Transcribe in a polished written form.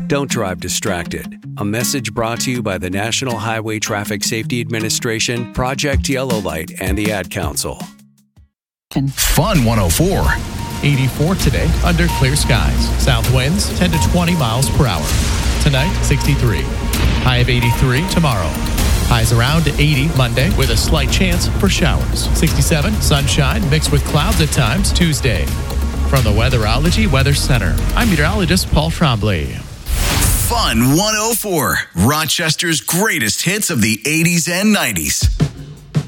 Don't drive distracted. A message brought to you by the National Highway Traffic Safety Administration, Project Yellow Light, and the Ad Council. Fun 104. 84 today under clear skies. South winds 10 to 20 miles per hour. Tonight, 63. High of 83 tomorrow. Highs around 80 Monday with a slight chance for showers. 67, sunshine mixed with clouds at times Tuesday. From the Weatherology Weather Center, I'm meteorologist Paul Trombley. Fun 104. Rochester's greatest hits of the 80s and 90s.